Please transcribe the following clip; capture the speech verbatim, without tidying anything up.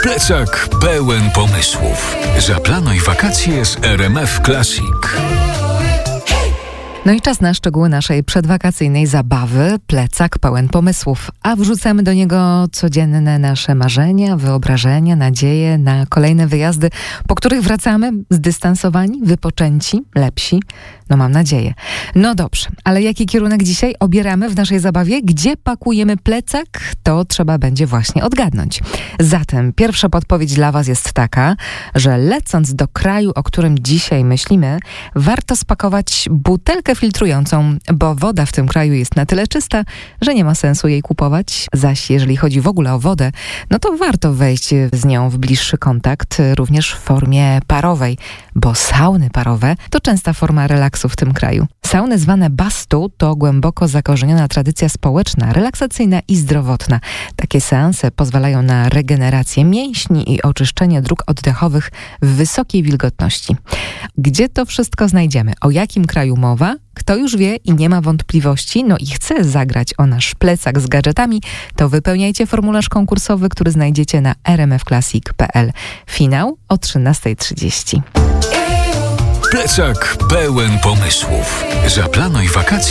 Plecak pełen pomysłów. Zaplanuj wakacje z R M F Classic. No i czas na szczegóły naszej przedwakacyjnej zabawy. Plecak pełen pomysłów. A wrzucamy do niego codzienne nasze marzenia, wyobrażenia, nadzieje na kolejne wyjazdy, po których wracamy zdystansowani, wypoczęci, lepsi. No mam nadzieję. No dobrze, ale jaki kierunek dzisiaj obieramy w naszej zabawie? Gdzie pakujemy plecak? To trzeba będzie właśnie odgadnąć. Zatem pierwsza podpowiedź dla Was jest taka, że lecąc do kraju, o którym dzisiaj myślimy, warto spakować butelkę filtrującą, bo woda w tym kraju jest na tyle czysta, że nie ma sensu jej kupować. Zaś jeżeli chodzi w ogóle o wodę, no to warto wejść z nią w bliższy kontakt, również w formie parowej, bo sauny parowe to częsta forma relaksu w tym kraju. Sauny zwane bastu to głęboko zakorzeniona tradycja społeczna, relaksacyjna i zdrowotna. Takie seanse pozwalają na regenerację mięśni i oczyszczenie dróg oddechowych w wysokiej wilgotności. Gdzie to wszystko znajdziemy? O jakim kraju mowa? Kto już wie i nie ma wątpliwości, no i chce zagrać o nasz plecak z gadżetami, to wypełniajcie formularz konkursowy, który znajdziecie na r m f classic kropka p l. Finał o trzynasta trzydzieści. Plecak pełen pomysłów. Zaplanuj wakacje